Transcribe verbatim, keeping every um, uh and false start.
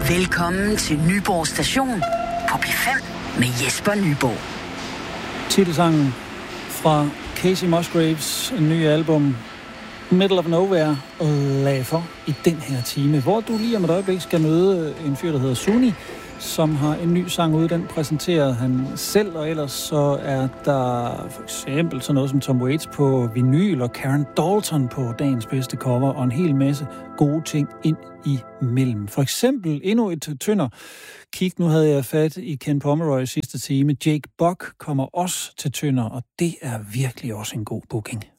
Velkommen til Nyborg Station på P fem med Jesper Nyborg. Titelsangen fra Casey Musgraves nye album Middle of Nowhere lagde for i den her time, hvor du lige om et øjeblik skal møde en fyr, der hedder Suni, som har en ny sang ude. Den præsenterer han selv, og ellers så er der for eksempel sådan noget som Tom Waits på vinyl og Karen Dalton på dagens bedste cover, og en hel masse gode ting ind imellem. For eksempel endnu et tønder kig. Nu havde jeg fat i Ken Pomeroy sidste time. Jake Buck kommer også til tønder, og det er virkelig også en god booking.